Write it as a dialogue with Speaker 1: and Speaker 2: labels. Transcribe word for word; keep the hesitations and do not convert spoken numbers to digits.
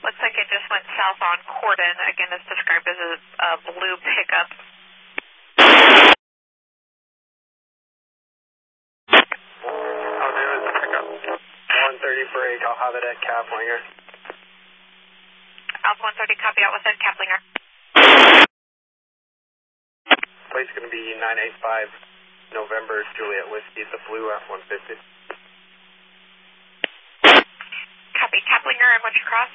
Speaker 1: Looks like it just went south on Corden. Again, it's described as a, a blue pickup.
Speaker 2: I'll do it as a pickup. one thirty break, I'll have it at Kaplinger.
Speaker 1: Alpha one thirty, copy out, what's that, Kaplinger?
Speaker 2: Plate's going to be nine eight five November Juliet Whiskey, the blue F one fifty.
Speaker 1: Copy, Kaplinger, and what's your cross?